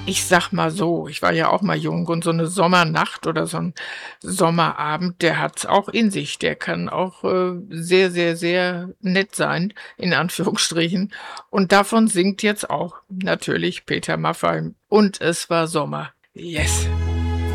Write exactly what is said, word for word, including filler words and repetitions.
Ich sag mal so, ich war ja auch mal jung und so eine Sommernacht oder so ein Sommerabend, der hat's auch in sich. Der kann auch, äh, sehr, sehr, sehr nett sein, in Anführungsstrichen. Und davon singt jetzt auch natürlich Peter Maffay. „Und es war Sommer." Yes.